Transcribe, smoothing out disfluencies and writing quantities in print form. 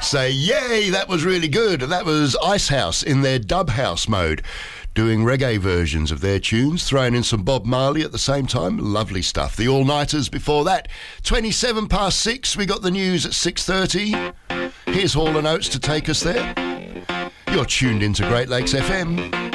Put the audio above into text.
say, yay, that was really good. And that was Icehouse in their dub house mode, doing reggae versions of their tunes, throwing in some Bob Marley at the same time. Lovely stuff. The All-Nighters before that. 27 past 6, we got the news at 6:30. Here's Hall & Oates to take us there. You're tuned into Great Lakes FM.